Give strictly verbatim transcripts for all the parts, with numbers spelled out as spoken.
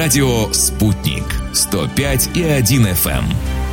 Радио «Спутник» сто пять и один эф эм.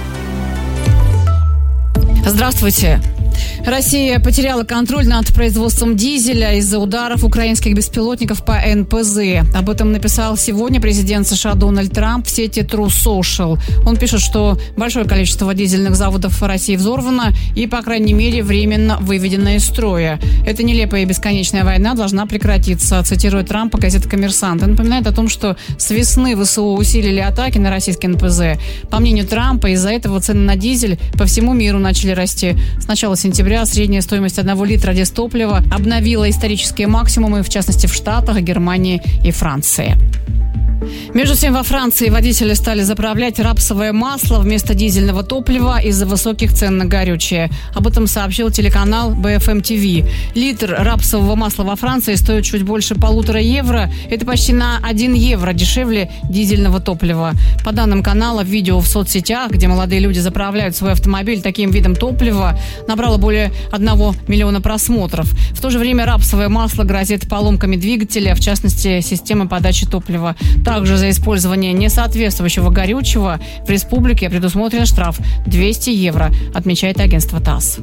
Здравствуйте. Россия потеряла контроль над производством дизеля из-за ударов украинских беспилотников по эн пэ зэ. Об этом написал сегодня президент США Дональд Трамп в сети True Social. Он пишет, что большое количество дизельных заводов в России взорвано и, по крайней мере, временно выведено из строя. Эта нелепая и бесконечная война должна прекратиться, цитирует Трампа газета «Коммерсант». И напоминает о том, что с весны вэ эс о усилили атаки на российские эн пэ зэ. По мнению Трампа, из-за этого цены на дизель по всему миру начали расти. С начала сентября средняя стоимость одного литра дизтоплива обновила исторические максимумы, в частности в Штатах, Германии и Франции. Между тем, во Франции водители стали заправлять рапсовое масло вместо дизельного топлива из-за высоких цен на горючее. Об этом сообщил телеканал бэ эф эм ти ви. Литр рапсового масла во Франции стоит чуть больше полутора евро. Это почти на один евро дешевле дизельного топлива. По данным канала, видео в соцсетях, где молодые люди заправляют свой автомобиль таким видом топлива, набрало более одного миллиона просмотров. В то же время рапсовое масло грозит поломками двигателя, в частности, системы подачи топлива. Также за использование несоответствующего горючего в республике предусмотрен штраф двести евро, отмечает агентство ТАСС.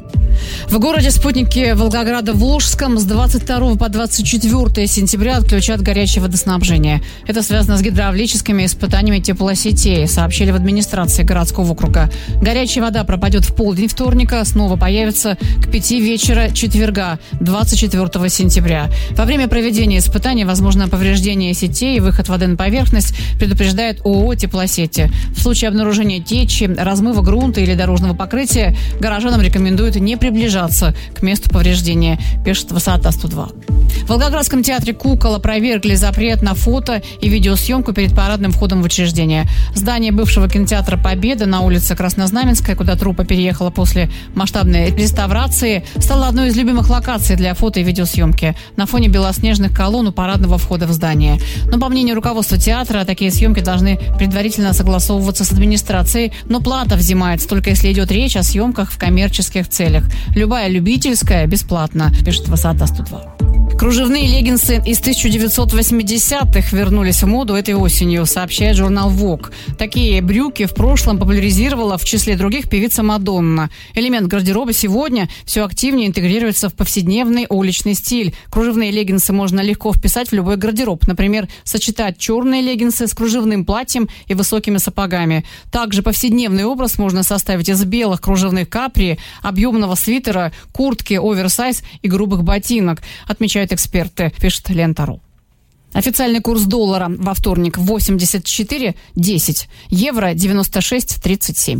В городе Спутнике Волгограда-Волжском с двадцать второго по двадцать четвёртое сентября отключат горячее водоснабжение. Это связано с гидравлическими испытаниями теплосетей, сообщили в администрации городского округа. Горячая вода пропадет в полдень вторника, снова появится к пяти вечера четверга, двадцать четвёртого сентября. Во время проведения испытаний возможно повреждение сетей и выход воды на поверхность, предупреждает ООО «Теплосети». В случае обнаружения течи, размыва грунта или дорожного покрытия горожанам рекомендуют не приближаться к месту повреждения, пишет Высота сто два. В Волгоградском театре «Кукол» опровергли запрет на фото и видеосъемку перед парадным входом в учреждение. Здание бывшего кинотеатра «Победа» на улице Краснознаменская, куда труппа переехала после масштабной реставрации, стало одной из любимых локаций для фото и видеосъемки на фоне белоснежных колонн у парадного входа в здание. Но, по мнению руководства театра, такие съемки должны предварительно согласовываться с администрацией, но плата взимается только если идет речь о съемках в коммерческих целях. Любая любительская бесплатно, пишет Высота сто два. Кружевные леггинсы из тысяча девятьсот восьмидесятых вернулись в моду этой осенью, сообщает журнал Vogue. Такие брюки в прошлом популяризировала в числе других певица Мадонна. Элемент гардероба сегодня все активнее интегрируется в повседневный уличный стиль. Кружевные леггинсы можно легко вписать в любой гардероб. Например, сочетать черные леггинсы с кружевным платьем и высокими сапогами. Также повседневный образ можно составить из белых кружевных капри, объемного свитера, куртки, оверсайз и грубых ботинок, отмечают эксперты, пишет Лента.ру. Официальный курс доллара во вторник восемьдесят четыре десять, евро девяносто шесть тридцать семь.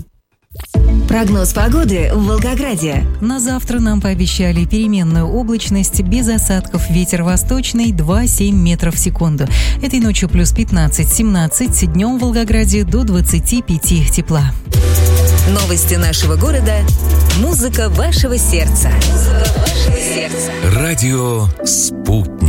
Прогноз погоды в Волгограде. На завтра нам пообещали переменную облачность, без осадков, ветер восточный два-семь метров в секунду. Этой ночью плюс пятнадцать-семнадцать, днем в Волгограде до двадцати пяти тепла. Новости нашего города. Музыка вашего сердца. Музыка вашего сердца. Радио «Спутник».